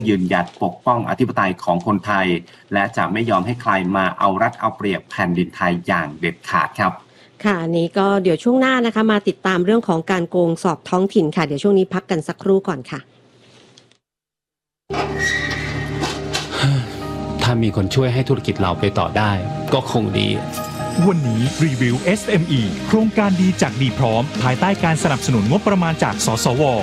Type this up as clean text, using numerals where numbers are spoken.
ยืนหยัดปกป้องอธิปไตยของคนไทยและจะไม่ยอมให้ใครมาเอารัดเอาเปรียบแผ่นดินไทยอย่างเด็ดขาดครับค่ะนี้ก็เดี๋ยวช่วงหน้านะคะมาติดตามเรื่องของการโกงสอบท้องถิ่นค่ะเดี๋ยวช่วงนี้พักกันสักครู่ก่อนค่ะถ้ามีคนช่วยให้ธุรกิจเราไปต่อได้ก็คงดีวันนี้รีวิว SME โครงการดีจากดีพร้อมภายใต้การสนับสนุนงบประมาณจากสสว